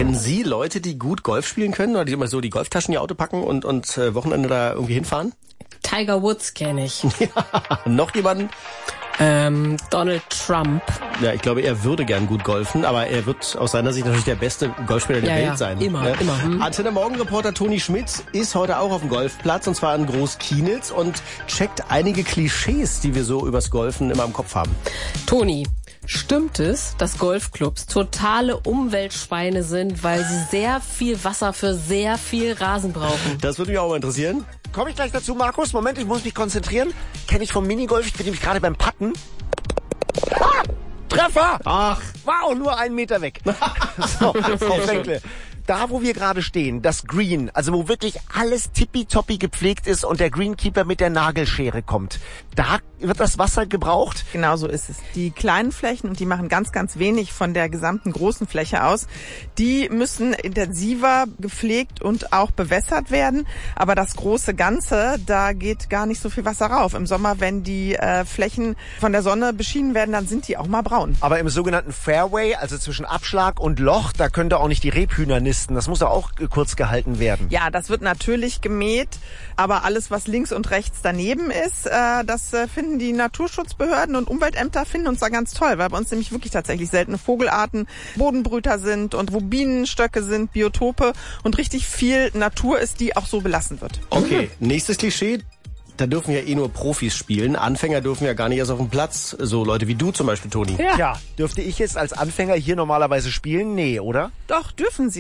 Kennen Sie Leute, die gut Golf spielen können oder die immer so die Golftaschen in ihr Auto packen und Wochenende da irgendwie hinfahren? Tiger Woods kenne ich. Ja, noch jemanden? Donald Trump. Ja, ich glaube, er würde gern gut golfen, aber er wird aus seiner Sicht natürlich der beste Golfspieler der Welt sein. Immer. Antenne Morgenreporter Toni Schmidt ist heute auch auf dem Golfplatz und zwar in Groß-Kienitz und checkt einige Klischees, die wir so übers Golfen immer im Kopf haben. Toni, stimmt es, dass Golfclubs totale Umweltschweine sind, weil sie sehr viel Wasser für sehr viel Rasen brauchen? Das würde mich auch mal interessieren. Komme ich gleich dazu, Markus? Moment, ich muss mich konzentrieren. Kenne ich vom Minigolf, ich bin nämlich gerade beim Putten. Ah, Treffer! Ach. Wow, nur 1 Meter weg. So, Frau Fränkle. Da, wo wir gerade stehen, das Green, also wo wirklich alles tippitoppi gepflegt ist und der Greenkeeper mit der Nagelschere kommt, da wird das Wasser gebraucht? Genau so ist es. Die kleinen Flächen, und die machen ganz, ganz wenig von der gesamten großen Fläche aus, die müssen intensiver gepflegt und auch bewässert werden. Aber das große Ganze, da geht gar nicht so viel Wasser rauf. Im Sommer, wenn die Flächen von der Sonne beschienen werden, dann sind die auch mal braun. Aber im sogenannten Fairway, also zwischen Abschlag und Loch, da können da auch nicht die Rebhühner nisten. Das muss doch auch kurz gehalten werden. Ja, das wird natürlich gemäht, aber alles, was links und rechts daneben ist, das finden die Naturschutzbehörden und Umweltämter finden uns da ganz toll, weil bei uns nämlich wirklich tatsächlich seltene Vogelarten, Bodenbrüter sind und wo Bienenstöcke sind, Biotope und richtig viel Natur ist, die auch so belassen wird. Okay, nächstes Klischee. Da dürfen ja eh nur Profis spielen. Anfänger dürfen ja gar nicht erst auf dem Platz. So Leute wie du zum Beispiel, Toni. Ja, dürfte ich jetzt als Anfänger hier normalerweise spielen? Nee, oder? Doch, dürfen Sie.